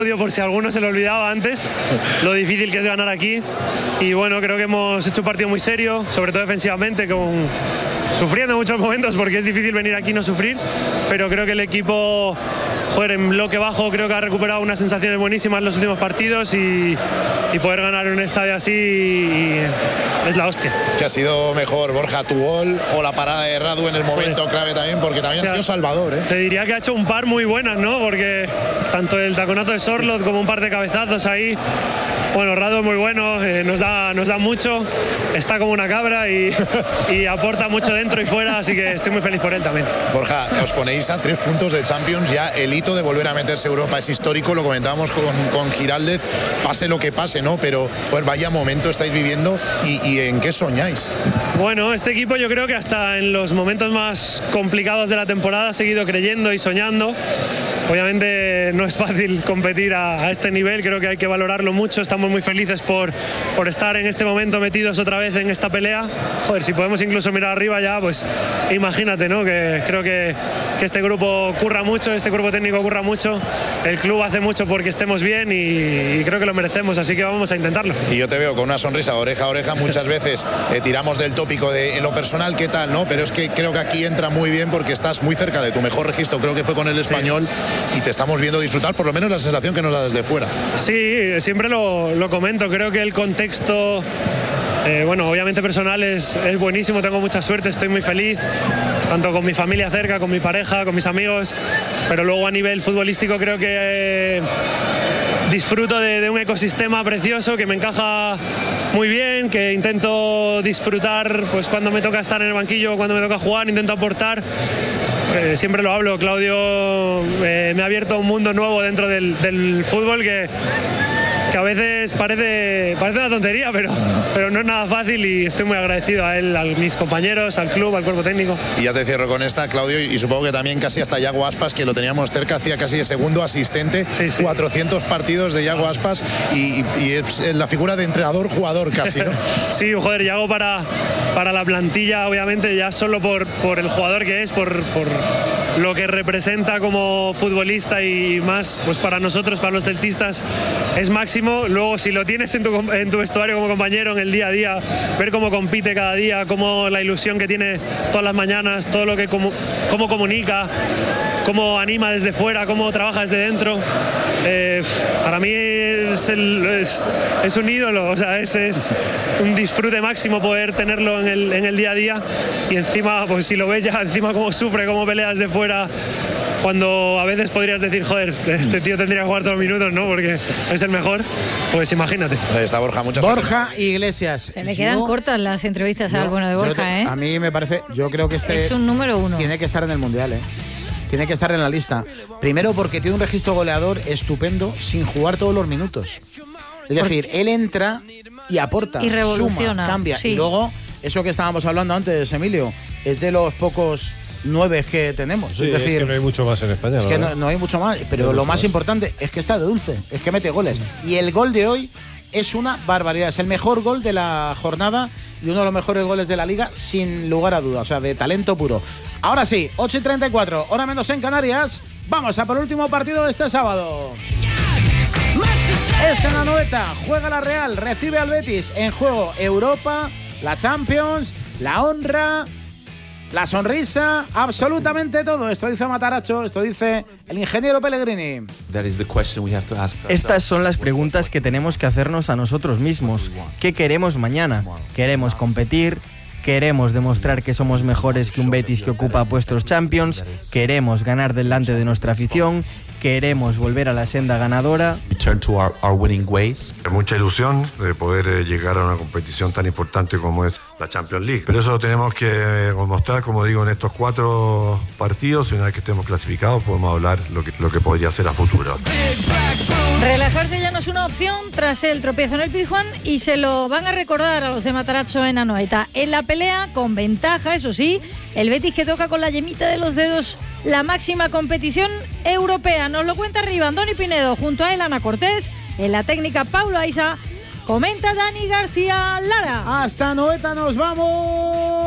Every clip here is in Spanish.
Por si a alguno se lo olvidaba antes, lo difícil que es ganar aquí. Y bueno, creo que hemos hecho un partido muy serio, sobre todo defensivamente, sufriendo en muchos momentos porque es difícil venir aquí y no sufrir, pero creo que el equipo, en bloque bajo, creo que ha recuperado unas sensaciones buenísimas en los últimos partidos y poder ganar en un estadio así es la hostia. ¿Qué ha sido mejor, Borja, tu gol o la parada de Radu en el momento clave también? Porque también ha sido salvador, ¿eh? Te diría que ha hecho un par muy buenas, ¿no? Porque tanto el taconazo de Sorloth como un par de cabezazos ahí. Bueno, Radu es muy bueno, nos da mucho, está como una cabra y aporta mucho dentro y fuera, así que estoy muy feliz por él también. Borja, os ponéis a 3 puntos de Champions, ya el hito de volver a meterse a Europa es histórico, lo comentábamos con Giraldez, pase lo que pase, ¿no? Pero pues vaya momento estáis viviendo y ¿en qué soñáis? Bueno, este equipo yo creo que hasta en los momentos más complicados de la temporada ha seguido creyendo y soñando. Obviamente no es fácil competir a este nivel, creo que hay que valorarlo mucho, estamos muy felices por estar en este momento metidos otra vez en esta pelea. Si podemos incluso mirar arriba ya, pues imagínate, ¿no? Que creo que este grupo curra mucho, este grupo técnico curra mucho, el club hace mucho porque estemos bien y creo que lo merecemos, así que vamos a intentarlo. Y yo te veo con una sonrisa oreja a oreja, muchas veces tiramos del tópico de en lo personal, ¿qué tal? ¿No? Pero es que creo que aquí entra muy bien porque estás muy cerca de tu mejor registro, creo que fue con el Español. Sí. Y te estamos viendo disfrutar, por lo menos la sensación que nos da desde fuera. Sí, siempre lo comento, creo que el contexto, obviamente personal es buenísimo, tengo mucha suerte, estoy muy feliz, tanto con mi familia cerca, con mi pareja, con mis amigos, pero luego a nivel futbolístico creo que disfruto de un ecosistema precioso que me encaja muy bien, que intento disfrutar pues cuando me toca estar en el banquillo, cuando me toca jugar, intento aportar. Siempre lo hablo, Claudio me ha abierto un mundo nuevo dentro del fútbol que a veces parece una tontería, pero no es nada fácil y estoy muy agradecido a él, a mis compañeros, al club, al cuerpo técnico. Y ya te cierro con esta, Claudio, y supongo que también casi hasta Yago Aspas, que lo teníamos cerca, hacía casi de segundo asistente, sí. 400 partidos de Yago Aspas y es la figura de entrenador-jugador casi, ¿no? Sí, Yago para la plantilla, obviamente, ya solo por el jugador que es, por lo que representa como futbolista y más, pues para nosotros, para los celtistas, es máximo. Luego, si lo tienes en tu vestuario como compañero en el día a día, ver cómo compite cada día, cómo la ilusión que tiene todas las mañanas, todo lo que cómo comunica, cómo anima desde fuera, cómo trabaja desde dentro, para mí es un ídolo, o sea, es un disfrute máximo poder tenerlo en el día a día y encima, pues si lo ves ya, encima cómo sufre, cómo pelea desde fuera, cuando a veces podrías decir, este tío tendría que jugar todos los minutos, ¿no? Porque es el mejor, pues imagínate. Ahí está Borja, muchas gracias. Borja Iglesias. Se le quedan cortas las entrevistas al bueno de Borja, ¿eh? A mí me parece, yo creo que es un número 1. Tiene que estar en el Mundial, ¿eh? Tiene que estar en la lista. Primero porque tiene un registro goleador estupendo sin jugar todos los minutos. Es decir, él entra y aporta, y revoluciona, suma, cambia. Sí. Y luego, eso que estábamos hablando antes, Emilio, es de los pocos 9 que tenemos. Sí, es decir, que no hay mucho más en España. Es que no hay mucho más, pero lo más importante es que está de dulce, es que mete goles. Y el gol de hoy es una barbaridad, es el mejor gol de la jornada y uno de los mejores goles de la liga, sin lugar a dudas, o sea, de talento puro. Ahora sí, 8:34, hora menos en Canarias. Vamos a por el último partido de este sábado. Es en la Anoeta, juega la Real, recibe al Betis, en juego Europa, la Champions, la honra, la sonrisa, absolutamente todo. Esto dice Mataracho, esto dice el ingeniero Pellegrini. Estas son las preguntas que tenemos que hacernos a nosotros mismos. ¿Qué queremos mañana? ¿Queremos competir? ¿Queremos demostrar que somos mejores que un Betis que ocupa puestos Champions? ¿Queremos ganar delante de nuestra afición? ¿Queremos volver a la senda ganadora? Mucha ilusión de poder llegar a una competición tan importante como es la Champions League. Pero eso lo tenemos que demostrar, como digo, en estos 4 partidos y una vez que estemos clasificados podemos hablar lo que podría ser a futuro. Relajarse ya no es una opción tras el tropiezo en el Pizjuán y se lo van a recordar a los de Matarazzo en Anoeta. En la pelea, con ventaja, eso sí, el Betis que toca con la yemita de los dedos la máxima competición europea. Nos lo cuenta arriba Andoni Pinedo junto a Elana Cortés. En la técnica Paulo Aiza. Comenta Dani García Lara. Hasta Anoeta nos vamos.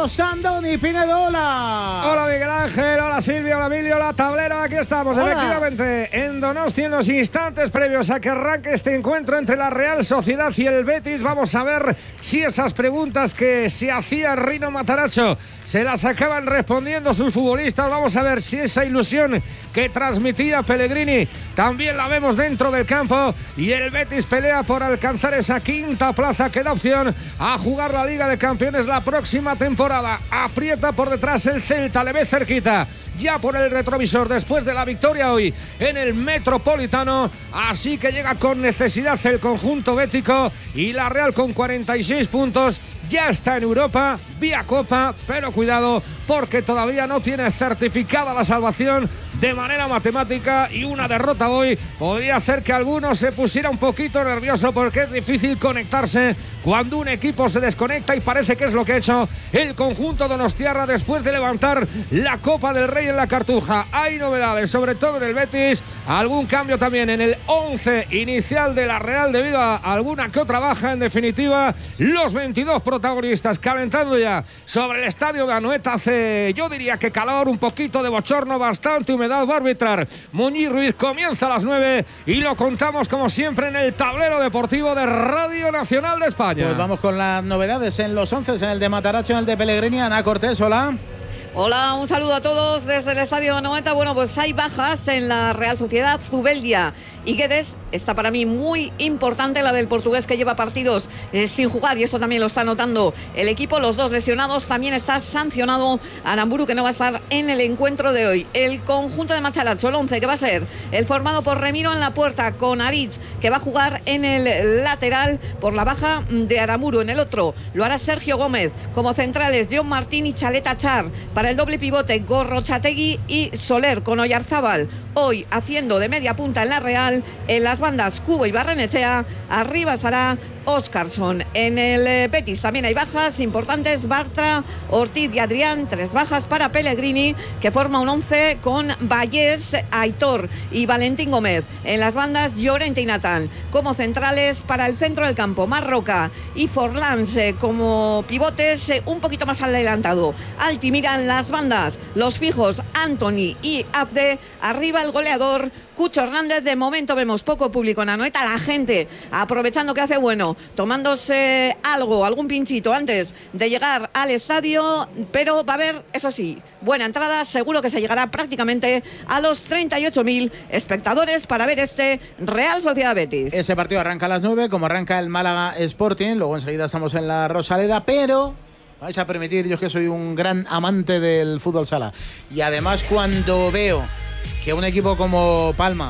Carlos Andoni Pinedola. Hola Miguel Ángel, hola Silvia, hola Emilio, hola Tablero, aquí estamos. Hola. Efectivamente en Donosti, en los instantes previos a que arranque este encuentro entre la Real Sociedad y el Betis. Vamos a ver si esas preguntas que se hacía Rino Matarazzo se las acaban respondiendo sus futbolistas. Vamos a ver si esa ilusión que transmitía Pellegrini también la vemos dentro del campo, y el Betis pelea por alcanzar esa quinta plaza que da opción a jugar la Liga de Campeones la próxima temporada. Aprieta por detrás el Celta, le ve cerquita ya por el retrovisor después de la victoria hoy en el Metropolitano, así que llega con necesidad el conjunto bético, y la Real con 46 puntos ya está en Europa vía Copa, pero cuidado porque todavía no tiene certificada la salvación de manera matemática, y una derrota hoy podría hacer que alguno se pusiera un poquito nervioso, porque es difícil conectarse cuando un equipo se desconecta, y parece que es lo que ha hecho el conjunto donostiarra después de levantar la Copa del Rey en la Cartuja. Hay novedades, sobre todo en el Betis, algún cambio también en el 11 inicial de la Real debido a alguna que otra baja. En definitiva, los 22 protagonistas calentando ya sobre el estadio de Anoeta. Hace, yo diría que calor, un poquito de bochorno, bastante humedad. Va a arbitrar Muñiz Ruiz. Comienza a las 9 y lo contamos como siempre en el tablero deportivo de Radio Nacional de España. Pues vamos con las novedades en los 11, en el de Matarazzo, en el de Pellegrini. Ana Cortés, hola. Hola, un saludo a todos desde el Estadio Anoeta. Bueno, pues hay bajas en la Real Sociedad. Zubeldia y Guedes, está para mí muy importante, la del portugués que lleva partidos sin jugar, y esto también lo está notando el equipo. Los dos lesionados. También está sancionado Aramburu, que no va a estar en el encuentro de hoy. El conjunto de Matarazzo, el 11 que va a ser el formado por Remiro en la puerta, con Aritz, que va a jugar en el lateral por la baja de Aramburu. En el otro lo hará Sergio Gómez. Como centrales, John Martín y Chaleta Char. Para el doble pivote, Gorrochategui y Soler, con Oyarzábal hoy haciendo de media punta en la Real. En las bandas, Cubo y Barrenechea. Arriba estará Óscarson. En el Betis también hay bajas importantes: Bartra, Ortiz y Adrián. 3 bajas para Pellegrini, que forma un 11 con Vallés, Aitor y Valentín Gómez. En las bandas, Llorente y Natán. Como centrales, para el centro del campo, Marroca y Forlans como pivotes, un poquito más adelantado Altimira. En las bandas, los fijos, Anthony y Abde. Arriba el goleador, Cucho Hernández. De momento vemos poco público en Anoeta, la gente aprovechando que hace bueno, tomándose algún pinchito antes de llegar al estadio, pero va a haber, eso sí, buena entrada. Seguro que se llegará prácticamente a los 38.000 espectadores para ver este Real Sociedad Betis. Ese partido arranca a las 9, como arranca el Málaga Sporting. Luego enseguida estamos en la Rosaleda, pero vais a permitir, yo es que soy un gran amante del fútbol sala, y además cuando veo que un equipo como Palma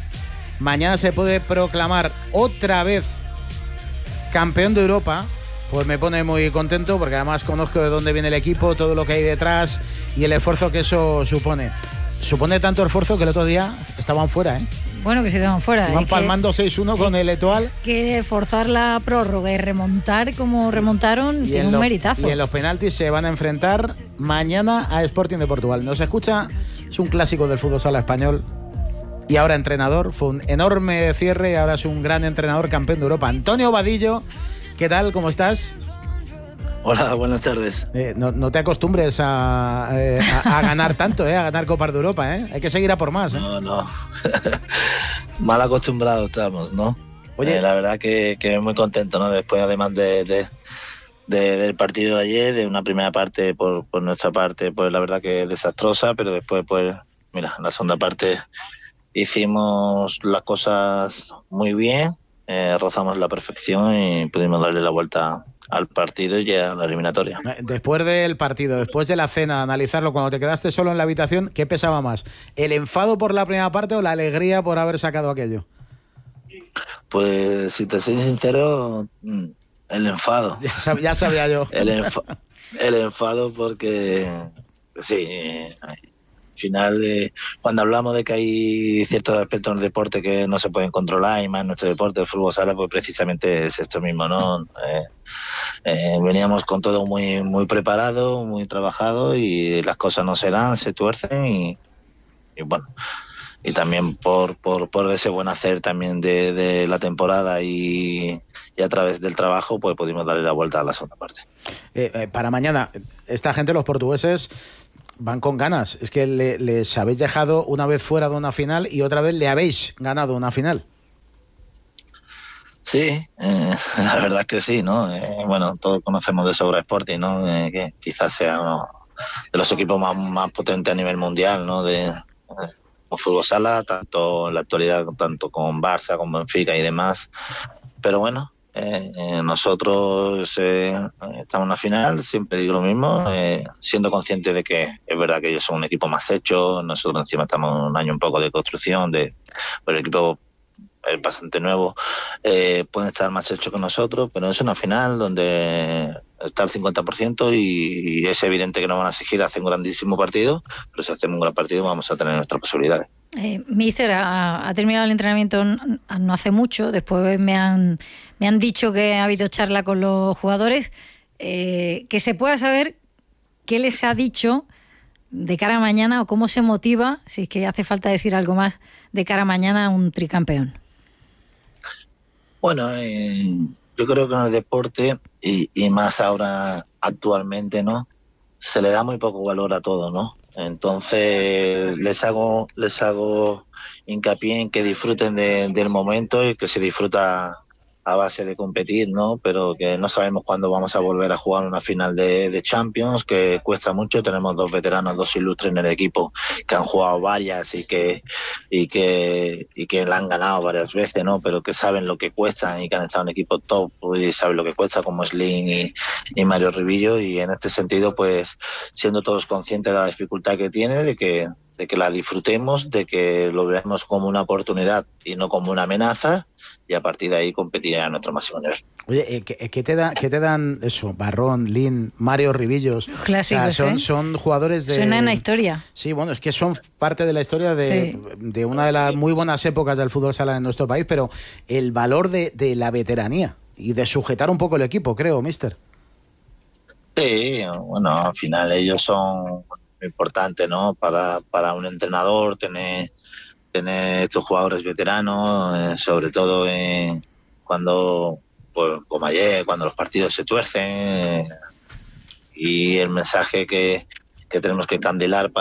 mañana se puede proclamar otra vez campeón de Europa, pues me pone muy contento, porque además conozco de dónde viene el equipo, todo lo que hay detrás y el esfuerzo que eso supone. Supone tanto esfuerzo que el otro día estaban fuera, ¿eh? Bueno, que se quedan fuera. Van palmando 6-1 con el Etoile. Que forzar la prórroga y remontar como remontaron tiene un meritazo. Y en los penaltis se van a enfrentar mañana a Sporting de Portugal. Nos escucha, es un clásico del fútbol sala español y ahora entrenador. Fue un enorme cierre y ahora es un gran entrenador, campeón de Europa. Antonio Vadillo, ¿qué tal? ¿Cómo estás? Hola, buenas tardes. No te acostumbres a ganar tanto, a ganar Copas de Europa, Hay que seguir a por más, No. Mal acostumbrados estamos, ¿no? Oye, la verdad que muy contento, ¿no? Después, además del partido de ayer, de una primera parte por nuestra parte, pues la verdad que desastrosa, pero después, pues, mira, en la segunda parte hicimos las cosas muy bien, rozamos la perfección y pudimos darle la vuelta al partido y a la eliminatoria. Después del partido, después de la cena, analizarlo, cuando te quedaste solo en la habitación, ¿qué pesaba más? ¿El enfado por la primera parte o la alegría por haber sacado aquello? Pues si te soy sincero, el enfado. Ya sabía yo. El enfado porque sí, al final, cuando hablamos de que hay ciertos aspectos del deporte que no se pueden controlar, y más en nuestro deporte, el fútbol sala, pues precisamente es esto mismo, ¿no? Veníamos con todo muy, muy preparado, muy trabajado, y las cosas no se dan, se tuercen y bueno, también por ese buen hacer también de la temporada y a través del trabajo pues pudimos darle la vuelta a la segunda parte. Para mañana, esta gente, los portugueses, van con ganas. Es que les habéis dejado una vez fuera de una final y otra vez le habéis ganado una final. Sí, la verdad es que sí, ¿no? Bueno, todos conocemos de sobra Sporting, ¿no? Que quizás sea uno de los equipos más potentes a nivel mundial, ¿no? De fútbol sala, tanto en la actualidad, tanto con Barça, con Benfica y demás. Pero bueno, nosotros estamos en la final, siempre digo lo mismo, siendo conscientes de que es verdad que ellos son un equipo más hecho, nosotros encima estamos en un año un poco de construcción, pero el equipo es bastante nuevo, pueden estar más hechos que nosotros, pero es una final donde está el 50% y es evidente que nos van a exigir hacer un grandísimo partido, pero si hacemos un gran partido vamos a tener nuestras posibilidades. Míster, ha terminado el entrenamiento no hace mucho, después me han dicho que ha habido charla con los jugadores, que se pueda saber qué les ha dicho de cara a mañana o cómo se motiva, si es que hace falta decir algo más, de cara a mañana a un tricampeón. Bueno, yo creo que en el deporte y más ahora actualmente, ¿no? Se le da muy poco valor a todo, ¿no? Entonces les hago hincapié en que disfruten del momento y que se disfruta a base de competir, ¿no? Pero que no sabemos cuándo vamos a volver a jugar una final de Champions, que cuesta mucho. Tenemos 2 veteranos, 2 ilustres en el equipo que han jugado varias y que la han ganado varias veces, ¿no? Pero que saben lo que cuesta y que han estado en equipos top y saben lo que cuesta, como Slim y Mario Rivillo, y en este sentido, pues, siendo todos conscientes de la dificultad que tiene, de que la disfrutemos, de que lo veamos como una oportunidad y no como una amenaza, y a partir de ahí competirá a nuestro máximo nivel. Oye, ¿qué te dan eso? Barrón, Lin, Mario Rivillos. Clásicos, o sea, son jugadores de... Suena en la historia. Sí, bueno, es que son parte de la historia de una de las muy buenas épocas del fútbol sala en nuestro país, pero el valor de la veteranía y de sujetar un poco el equipo, creo, míster. Sí, bueno, al final ellos son importantes, ¿no? Para un entrenador tener estos jugadores veteranos, sobre todo cuando, pues, como ayer, cuando los partidos se tuercen, y el mensaje que tenemos que encandilar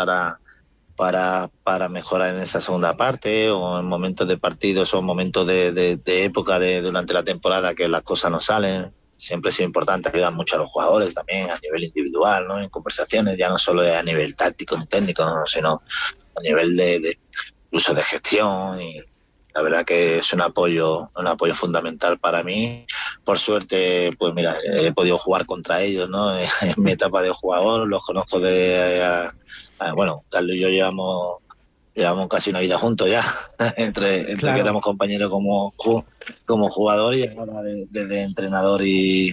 para mejorar en esa segunda parte, o en momentos de partidos o momentos de época durante la temporada que las cosas no salen. Siempre ha sido importante ayudar mucho a los jugadores también a nivel individual, ¿no? En conversaciones, ya no solo a nivel táctico y técnico, ¿no? Sino a nivel de incluso de gestión, y la verdad que es un apoyo fundamental para mí. Por suerte, pues mira, he podido jugar contra ellos, ¿no? En mi etapa de jugador, los conozco bueno, Carlos y yo llevamos casi una vida juntos ya, entre claro, que éramos compañeros como jugador, y ahora de entrenador y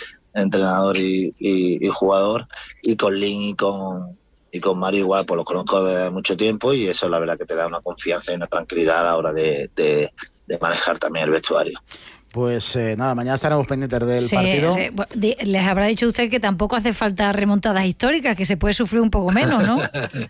jugador, y con Lin y con Mario igual, pues los conozco desde mucho tiempo, y eso la verdad que te da una confianza y una tranquilidad a la hora de manejar también el vestuario. Pues nada, mañana estaremos pendientes del partido. Sí. Les habrá dicho usted que tampoco hace falta remontadas históricas, que se puede sufrir un poco menos, ¿no?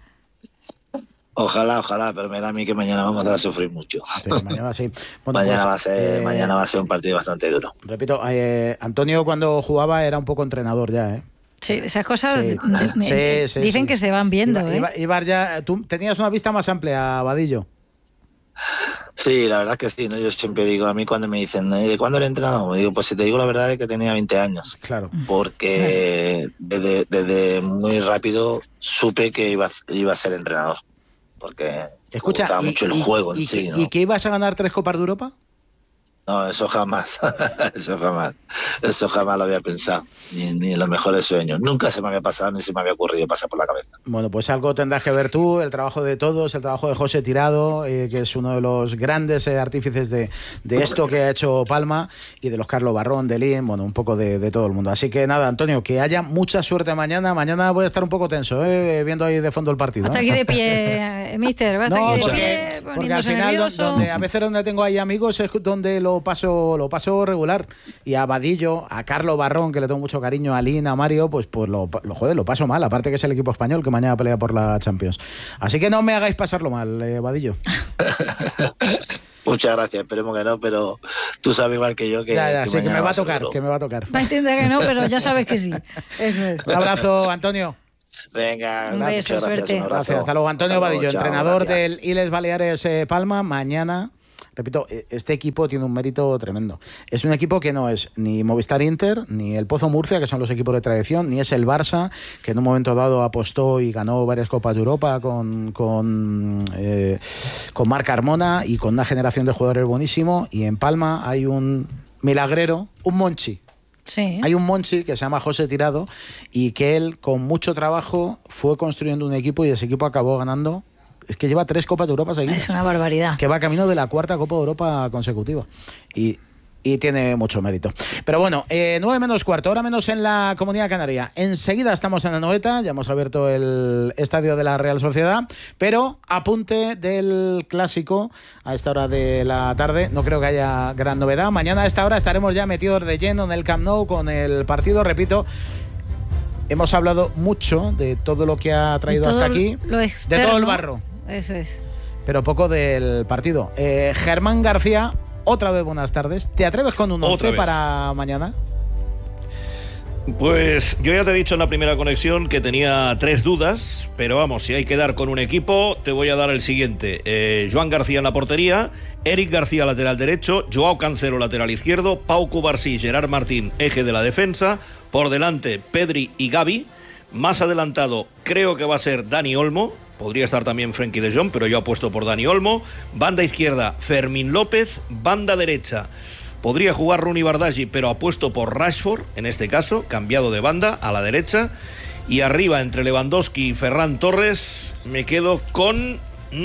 Ojalá, pero me da a mí que mañana vamos a sufrir mucho. Sí, mañana sí. Bueno, mañana va a ser un partido bastante duro. Repito, Antonio cuando jugaba era un poco entrenador ya, ¿eh? Sí, esas cosas dicen que se van viendo. Ibar ya, tú tenías una vista más amplia, Vadillo. Sí, la verdad que sí, ¿no? Yo siempre digo, a mí cuando me dicen, ¿de cuándo eres entrenador? Me digo, pues si te digo la verdad es que tenía 20 años. Claro. Porque desde muy rápido supe que iba a ser entrenador. Porque me gustaba mucho el juego en sí, ¿no? ¿Y que ibas a ganar 3 Copas de Europa? No, eso jamás. Eso jamás lo había pensado. Ni en los mejores sueños. Nunca se me había pasado ni se me había ocurrido pasar por la cabeza. Bueno, pues algo tendrás que ver tú, el trabajo de todos, el trabajo de José Tirado, que es uno de los grandes artífices de esto que ha hecho Palma, y de los Carlos Barrón, de Lin, bueno, un poco de todo el mundo. Así que nada, Antonio, que haya mucha suerte mañana. Mañana voy a estar un poco tenso, viendo ahí de fondo el partido. Hasta aquí de pie, mister. Hasta aquí de pie, porque al final, donde a veces donde tengo ahí amigos es donde lo paso regular. Y a Vadillo, a Carlos Barrón, que le tengo mucho cariño, a Lina, a Mario, pues lo paso mal. Aparte que es el equipo español que mañana pelea por la Champions. Así que no me hagáis pasarlo mal, Vadillo. Muchas gracias, esperemos que no, pero tú sabes igual que yo que... Sí, que me va a tocar. Va a entender que no, pero ya sabes que sí. Eso es. Un abrazo, Antonio. Venga, un beso, suerte. Gracias. Hasta luego, Antonio Vadillo, entrenador del Iles Baleares Palma. Mañana, repito, este equipo tiene un mérito tremendo. Es un equipo que no es ni Movistar Inter, ni el Pozo Murcia, que son los equipos de tradición, ni es el Barça, que en un momento dado apostó y ganó varias Copas de Europa con Marc Carmona y con una generación de jugadores buenísimo. Y en Palma hay un milagrero, un Monchi. Sí. Hay un Monchi que se llama José Tirado y que él con mucho trabajo fue construyendo un equipo y ese equipo acabó ganando. Es que lleva 3 Copas de Europa seguidas. Es una barbaridad. Que va camino de la 4ª Copa de Europa consecutiva. Y tiene mucho mérito. Pero bueno, 9 menos cuarto, hora menos en la Comunidad Canaria. Enseguida estamos en Anoeta, ya hemos abierto el estadio de la Real Sociedad, pero apunte del clásico a esta hora de la tarde. No creo que haya gran novedad. Mañana a esta hora estaremos ya metidos de lleno en el Camp Nou con el partido. Repito, hemos hablado mucho de todo lo que ha traído hasta aquí, externo, de todo el barro. Eso es. Pero poco del partido. Germán García, otra vez buenas tardes. ¿Te atreves con un 11 para mañana? Pues yo ya te he dicho en la primera conexión que tenía 3 dudas, pero vamos, si hay que dar con un equipo, te voy a dar el siguiente. Joan García en la portería, Eric García lateral derecho, Joao Cancelo lateral izquierdo, Pau Cubarsí, Gerard Martín eje de la defensa, por delante Pedri y Gavi, más adelantado creo que va a ser Dani Olmo. Podría estar también Frenkie de Jong, pero yo apuesto por Dani Olmo. Banda izquierda, Fermín López. Banda derecha, podría jugar Rooney Bardghji, pero apuesto por Rashford, en este caso, cambiado de banda a la derecha. Y arriba, entre Lewandowski y Ferran Torres, me quedo con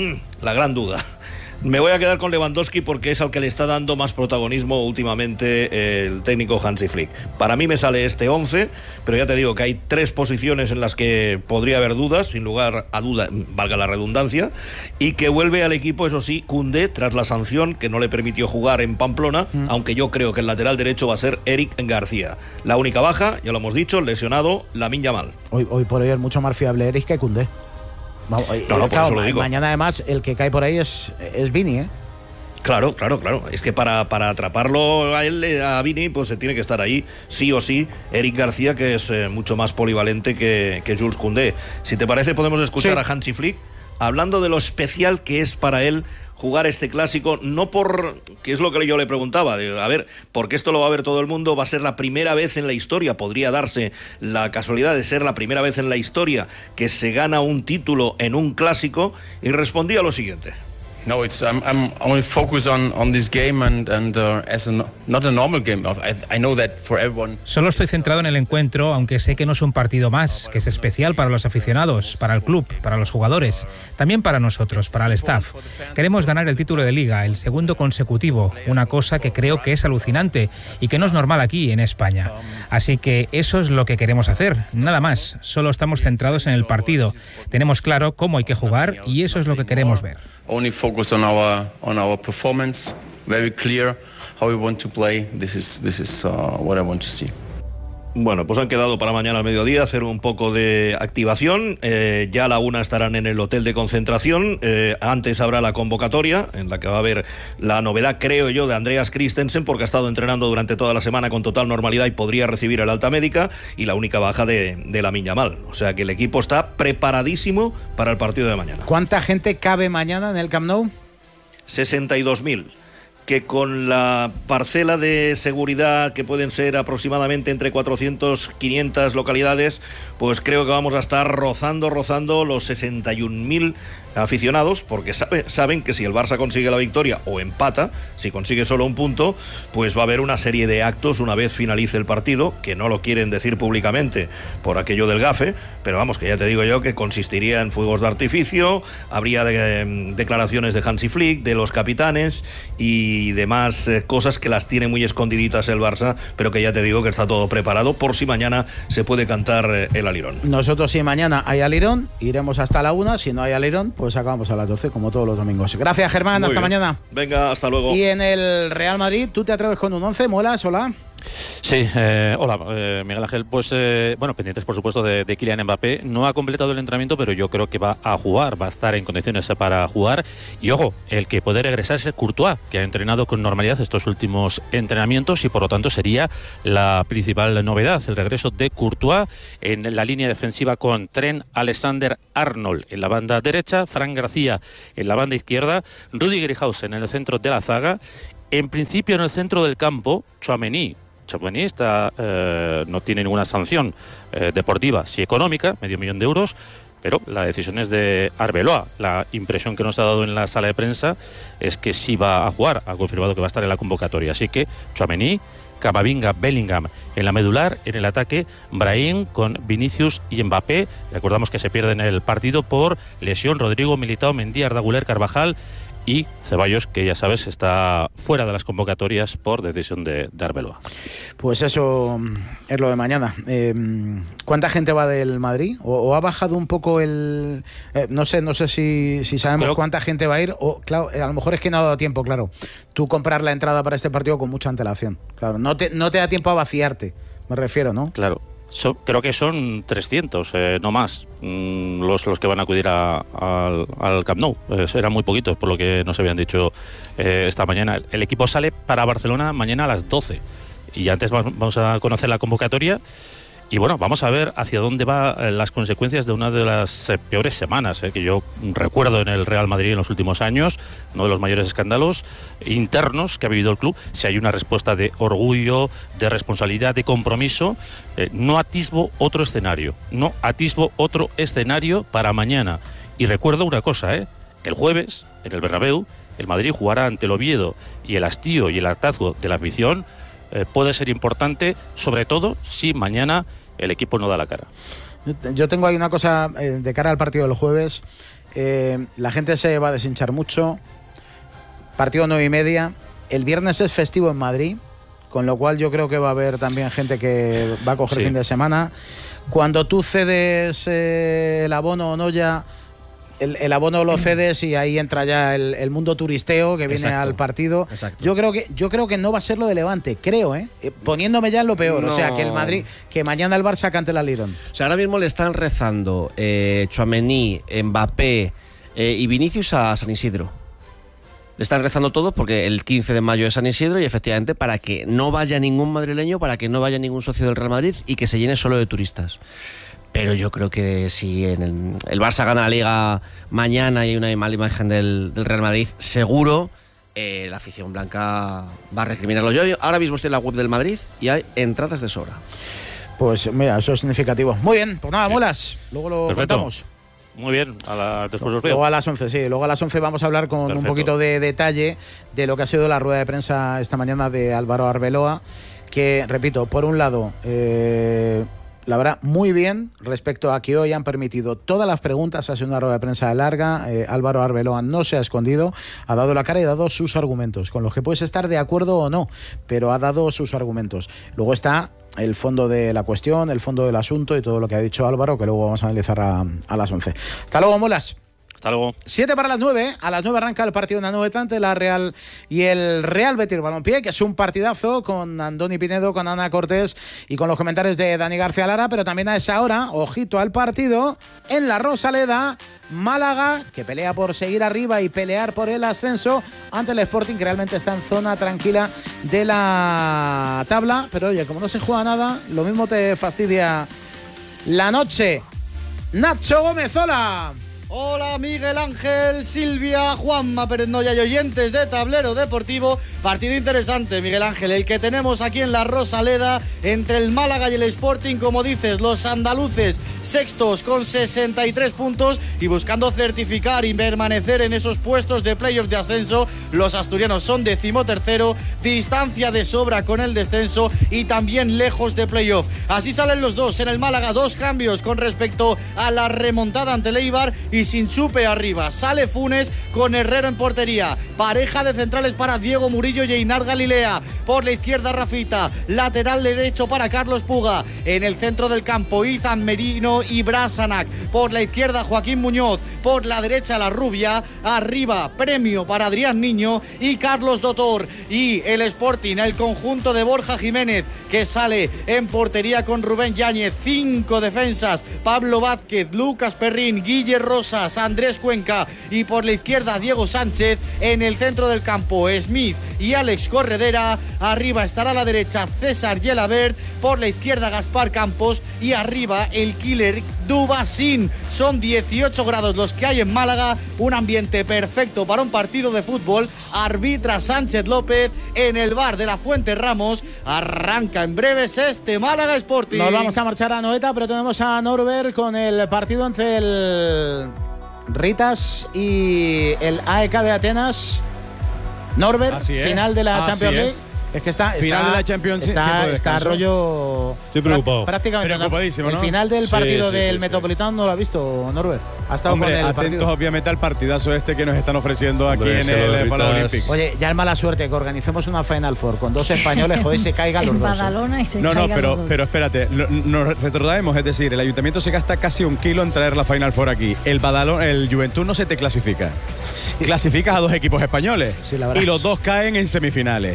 la gran duda. Me voy a quedar con Lewandowski porque es al que le está dando más protagonismo últimamente el técnico Hansi Flick. Para mí me sale este 11, pero ya te digo que hay 3 posiciones en las que podría haber dudas, sin lugar a duda, valga la redundancia, y que vuelve al equipo, eso sí, Koundé, tras la sanción que no le permitió jugar en Pamplona, aunque yo creo que el lateral derecho va a ser Eric García. La única baja, ya lo hemos dicho, lesionado Lamine Yamal. Hoy por hoy es mucho más fiable Eric que Koundé. No, por eso lo digo. Mañana además el que cae por ahí es Vini, ¿eh? Claro. Es que para atraparlo a Vini, pues se tiene que estar ahí, sí o sí, Eric García, que es mucho más polivalente que Jules Koundé. Si te parece, podemos escuchar a Hansi Flick hablando de lo especial que es para él jugar este clásico, no por, que es lo que yo le preguntaba, a ver, porque esto lo va a ver todo el mundo, va a ser la primera vez en la historia, podría darse la casualidad de ser la primera vez en la historia que se gana un título en un clásico, y respondía lo siguiente. No, I'm only focused on this game and as not a normal game. I know that for everyone. Solo estoy centrado en el encuentro, aunque sé que no es un partido más, que es especial para los aficionados, para el club, para los jugadores, también para nosotros, para el staff. Queremos ganar el título de Liga, el segundo consecutivo, una cosa que creo que es alucinante y que no es normal aquí en España. Así que eso es lo que queremos hacer, nada más. Solo estamos centrados en el partido. Tenemos claro cómo hay que jugar y eso es lo que queremos ver. Only focused on our performance, very clear how we want to play. This is what I want to see. Bueno, pues han quedado para mañana al mediodía hacer un poco de activación. Ya a la 1 estarán en el hotel de concentración. Antes habrá la convocatoria, en la que va a haber la novedad, creo yo, de Andreas Christensen, porque ha estado entrenando durante toda la semana con total normalidad y podría recibir el alta médica, y la única baja de Lamine Yamal. O sea que el equipo está preparadísimo para el partido de mañana. ¿Cuánta gente cabe mañana en el Camp Nou? 62.000. Que con la parcela de seguridad, que pueden ser aproximadamente entre 400, 500 localidades, pues creo que vamos a estar rozando los 61.000 aficionados, porque saben que si el Barça consigue la victoria o empata, si consigue solo un punto, pues va a haber una serie de actos una vez finalice el partido, que no lo quieren decir públicamente por aquello del gafe, pero vamos, que ya te digo yo que consistiría en fuegos de artificio, habría declaraciones de Hansi Flick, de los capitanes y demás cosas que las tiene muy escondiditas el Barça, pero que ya te digo que está todo preparado por si mañana se puede cantar el alirón. Nosotros, si mañana hay alirón, iremos hasta la 1, si no hay alirón, pues acabamos a las 12, como todos los domingos. Gracias, Germán, hasta mañana. Venga, hasta luego. Y en el Real Madrid, ¿tú te atreves con un 11? ¿Muelas? Hola. Sí, hola Miguel Ángel, pues bueno, pendientes por supuesto de Kylian Mbappé. No ha completado el entrenamiento, pero yo creo que va a jugar, va a estar en condiciones para jugar. Y ojo, el que puede regresar es Courtois, que ha entrenado con normalidad estos últimos entrenamientos y por lo tanto sería la principal novedad, el regreso de Courtois en la línea defensiva con Trent Alexander-Arnold en la banda derecha, Fran García en la banda izquierda, Rüdiger y Hausen en el centro de la zaga. En principio en el centro del campo, Tchouaméni no tiene ninguna sanción deportiva, sí económica, €500,000, pero la decisión es de Arbeloa. La impresión que nos ha dado en la sala de prensa es que sí va a jugar, ha confirmado que va a estar en la convocatoria, así que Tchouaméni, Camavinga, Bellingham en la medular, en el ataque Brahim con Vinicius y Mbappé. Recordamos que se pierden el partido por lesión Rodrigo, Militao, Mendy, Arda Güler, Carvajal y Ceballos, que ya sabes está fuera de las convocatorias por decisión de Arbeloa. Pues eso es lo de mañana. ¿Cuánta gente va del Madrid? ¿O ha bajado un poco el...? No sé si sabemos cuánta gente va a ir. O, claro, a lo mejor es que no ha dado tiempo, claro. Tú comprar la entrada para este partido con mucha antelación. Claro, no te da tiempo a vaciarte, me refiero, ¿no? Claro. Creo que son 300, no más, los que van a acudir al Camp Nou. Eran muy poquitos, por lo que nos habían dicho esta mañana. El equipo sale para Barcelona mañana a las 12 y antes vamos a conocer la convocatoria. Y bueno, vamos a ver hacia dónde van las consecuencias de una de las peores semanas que yo recuerdo en el Real Madrid en los últimos años, uno de los mayores escándalos internos que ha vivido el club. Si hay una respuesta de orgullo, de responsabilidad, de compromiso, no atisbo otro escenario para mañana. Y recuerdo una cosa, el jueves, en el Bernabéu, el Madrid jugará ante el Oviedo y el hastío y el hartazgo de la afición puede ser importante, sobre todo si mañana el equipo no da la cara. Yo tengo ahí una cosa de cara al partido del jueves. La gente se va a deshinchar mucho. Partido 9:30. El viernes es festivo en Madrid, con lo cual yo creo que va a haber también gente que va a coger fin de semana. Cuando tú cedes el abono o no ya... El abono lo cedes y ahí entra ya el mundo turisteo que viene al partido. Exacto. Yo creo que no va a ser lo de Levante, poniéndome ya en lo peor. No. O sea, que el Madrid, que mañana el Barça cante el alirón. O sea, ahora mismo le están rezando Tchouaméni, Mbappé y Vinicius a San Isidro. Le están rezando todos porque el 15 de mayo es San Isidro y efectivamente para que no vaya ningún madrileño, para que no vaya ningún socio del Real Madrid y que se llene solo de turistas. Pero yo creo que si el Barça gana la Liga mañana y hay una mala imagen del Real Madrid, seguro la afición blanca va a recriminarlo. Yo ahora mismo estoy en la web del Madrid y hay entradas de sobra. Pues mira, eso es significativo. Muy bien, pues nada, muelas. Luego lo contamos. Muy bien, después os veo. Luego a las 11, sí. Luego a las 11 vamos a hablar con un poquito de detalle de lo que ha sido la rueda de prensa esta mañana de Álvaro Arbeloa, que, repito, por un lado... la verdad, muy bien respecto a que hoy han permitido todas las preguntas. Ha sido una rueda de prensa larga. Álvaro Arbeloa no se ha escondido, ha dado la cara y ha dado sus argumentos, con los que puedes estar de acuerdo o no, pero ha dado sus argumentos. Luego está el fondo de la cuestión, el fondo del asunto y todo lo que ha dicho Álvaro, que luego vamos a analizar a las 11. Hasta luego, molas. Hasta luego. 7 para las 9. A las 9 arranca el partido en la Novetante, la Real y el Real Betis Balompié, que es un partidazo con Andoni Pinedo, con Ana Cortés y con los comentarios de Dani García Lara. Pero también a esa hora, ojito al partido, en la Rosaleda, Málaga, que pelea por seguir arriba y pelear por el ascenso ante el Sporting, que realmente está en zona tranquila de la tabla. Pero oye, como no se juega nada, lo mismo te fastidia la noche. Nacho Gómez, hola. Hola Miguel Ángel, Silvia, Juanma Pérez Noya y oyentes de Tablero Deportivo. Partido interesante, Miguel Ángel, el que tenemos aquí en la Rosaleda entre el Málaga y el Sporting. Como dices, los andaluces sextos con 63 puntos y buscando certificar y permanecer en esos puestos de playoff de ascenso. Los asturianos son 13º, distancia de sobra con el descenso y también lejos de playoff. Así salen los dos. En el Málaga 2 cambios con respecto a la remontada ante el Eibar y sin Chupe arriba. Sale Funes con Herrero en portería. Pareja de centrales para Diego Murillo y Einar Galilea. Por la izquierda Rafita. Lateral derecho para Carlos Puga. En el centro del campo Izan Merino y Brasanac. Por la izquierda Joaquín Muñoz. Por la derecha La Rubia. Arriba premio para Adrián Niño y Carlos Dotor. Y el Sporting, el conjunto de Borja Jiménez, que sale en portería con Rubén Yáñez. 5 defensas: Pablo Vázquez, Lucas Perrín, Guille Rosas, Andrés Cuenca. Y por la izquierda Diego Sánchez. En el centro del campo Smith y Alex Corredera. Arriba estará a la derecha César Gelabert. Por la izquierda Gaspar Campos. Y arriba el killer Dubasín. Son 18 grados los que hay en Málaga. Un ambiente perfecto para un partido de fútbol. Arbitra Sánchez López en el bar de la Fuente Ramos. Arranca en breves este Málaga Sporting. Nos vamos a marchar a Noeta, pero tenemos a Norbert con el partido entre el Ritas y el AEK de Atenas. Norbert, final de la Champions League. Es que está final de la Champions League. Está rollo. Estoy preocupado. Prácticamente preocupadísimo, el ¿no? final del partido del sí. Metropolitano no lo ha visto, Norbert. Ha estado Hombre, con el atentos partido. obviamente al partidazo este que nos están ofreciendo aquí en el Palau Olímpico. Oye, ya es mala suerte que organicemos una Final Four con 2 españoles, joder, se caigan los dos. Badalona y se caigan los dos. pero espérate, nos retrocedemos, es decir, el ayuntamiento se gasta casi 1 kilo en traer la Final Four aquí. El Juventud no se te clasifica. Sí. Clasificas a 2 equipos españoles y los 2 caen en semifinales.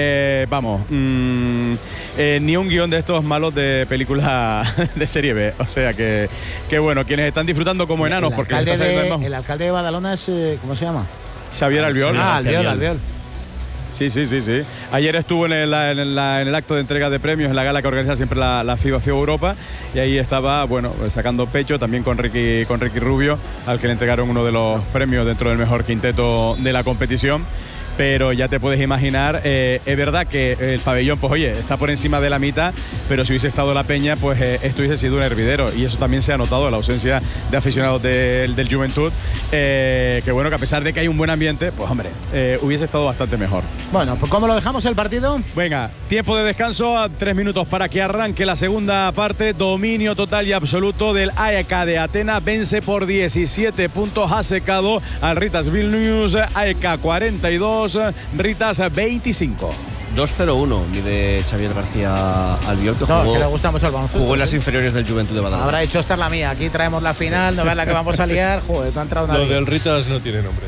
Ni un guión de estos malos de película de serie B. O sea que bueno, quienes están disfrutando como enanos. Porque el alcalde de Badalona es, ¿cómo se llama? Xavier Albiol. Albiol. Sí. Ayer estuvo en el acto de entrega de premios, en la gala que organiza siempre la FIBA Europa, y ahí estaba, bueno, sacando pecho también con Ricky Rubio, al que le entregaron uno de los premios dentro del mejor quinteto de la competición. Pero ya te puedes imaginar, es verdad que el pabellón, pues oye, está por encima de la mitad, pero si hubiese estado la peña, pues esto hubiese sido un hervidero. Y eso también se ha notado, la ausencia de aficionados del Juventud, que bueno, que a pesar de que hay un buen ambiente, pues hombre, hubiese estado bastante mejor. Bueno, pues ¿cómo lo dejamos el partido? Venga, tiempo de descanso, 3 minutos para que arranque la segunda parte. Dominio total y absoluto del AEK de Atenas, vence por 17 puntos, ha secado al Ritas Vilnius. AEK 42, Ritas 25. 2-0-1 mide Xavier García Albiol, que jugó, que le gusta mucho el baloncesto, jugó en las inferiores del Juventud de Badalona. Habrá dicho, esta es la mía, aquí traemos la final, no veas la que vamos a liar. Joder, te ha entrado una. Lo del Ritas no tiene nombre.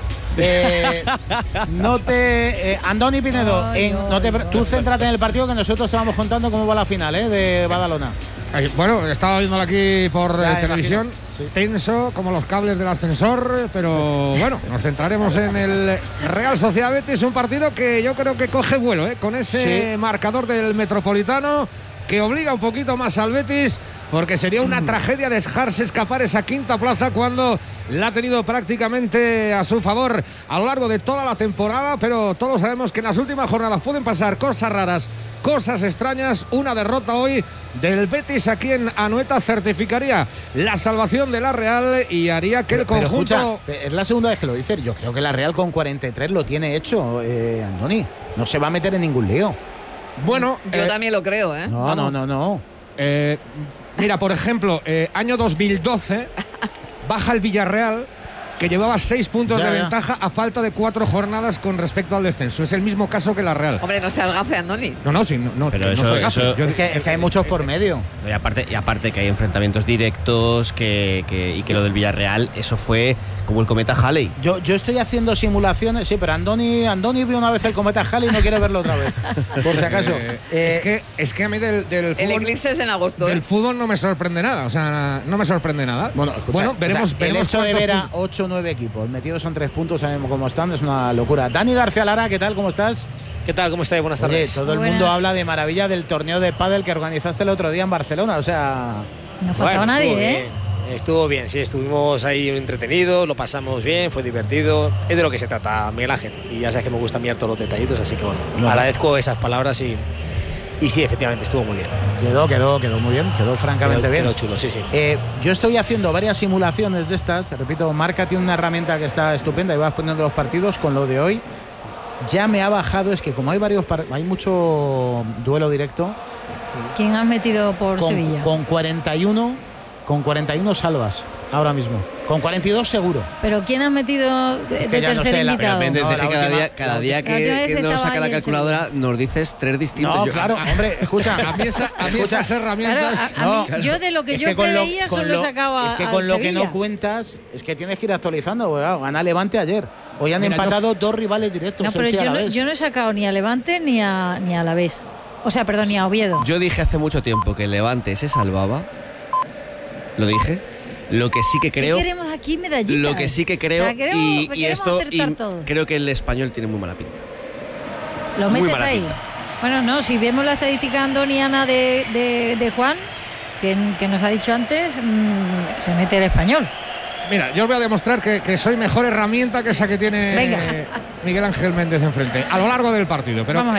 Andoni Pinedo, tú céntrate en el partido, que nosotros te vamos contando cómo va la final de Badalona. Bueno, estaba viéndolo aquí por televisión, sí. Tenso como los cables del ascensor, pero bueno, nos centraremos en el Real Sociedad Betis, un partido que yo creo que coge vuelo, con ese marcador del Metropolitano que obliga un poquito más al Betis, porque sería una tragedia dejarse escapar esa quinta plaza cuando la ha tenido prácticamente a su favor a lo largo de toda la temporada, pero todos sabemos que en las últimas jornadas pueden pasar cosas raras, cosas extrañas. Una derrota hoy del Betis aquí en Anoeta certificaría la salvación de la Real y haría que el conjunto... Pero escucha, es la segunda vez que lo dices. Yo creo que la Real con 43 lo tiene hecho, Andoni. No se va a meter en ningún lío. Bueno, yo también lo creo, ¿eh? No. Mira, por ejemplo, año 2012 baja el Villarreal, que llevaba 6 puntos de ventaja a falta de 4 jornadas con respecto al descenso. Es el mismo caso que la Real. Hombre, no seas gafe, Andoni. Pero eso, es que hay muchos por medio. Y aparte que hay enfrentamientos directos, y que lo del Villarreal, eso fue como el cometa Halley. Yo estoy haciendo simulaciones, sí, pero Andoni vio una vez el cometa Halley y no quiere verlo otra vez, por si acaso. Es que a mí del fútbol... El eclipse es en agosto. Del fútbol no me sorprende nada, o sea, no me sorprende nada. Bueno, veremos el hecho de ver a 8 o 9 equipos metidos en 3 puntos, sabemos cómo están, es una locura. Dani García Lara, ¿qué tal? ¿Cómo estás? ¿Qué tal? ¿Cómo estáis? Buenas tardes. Todo el mundo habla de maravilla del torneo de pádel que organizaste el otro día en Barcelona, o sea... No faltaba nadie, Estuvo bien, sí, estuvimos ahí entretenidos, lo pasamos bien, fue divertido. Es de lo que se trata, Miguel Ángel. Y ya sabes que me gusta mirar todos los detallitos, así que bueno, agradezco esas palabras y sí, efectivamente, estuvo muy bien. Quedó muy bien, quedó francamente bien. Quedó chulo, sí. Yo estoy haciendo varias simulaciones de estas. Repito, Marca tiene una herramienta que está estupenda y vas poniendo los partidos. Con lo de hoy ya me ha bajado, es que como hay mucho duelo directo. ¿Quién has metido por Sevilla? Con 41 salvas ahora mismo. Con 42 seguro. ¿Pero quién has metido de tercer invitado? Cada día que nos saca la calculadora nos dices 3 distintos. No, claro, hombre, escucha. A mí esas herramientas... Claro, yo de lo que yo preveía solo sacaba Es que con lo que no cuentas, es que tienes que ir actualizando. Bueno, gana Levante ayer. Hoy han empatado 2 rivales directos. No, pero yo no he sacado ni a Levante ni a Alavés. O sea, perdón, ni a Oviedo. Yo dije hace mucho tiempo que el Levante se salvaba. Lo dije. Lo que sí que creo. ¿Qué queremos aquí, medallitas? Lo que sí que creo. O sea, y esto. Creo que el Español tiene muy mala pinta. ¿Lo metes ahí? Pinta. Bueno, no, si vemos la estadística andoniana de Juan, que nos ha dicho antes, se mete el Español. Mira, yo os voy a demostrar que soy mejor herramienta que esa que tiene Miguel Ángel Méndez enfrente a lo largo del partido. Pero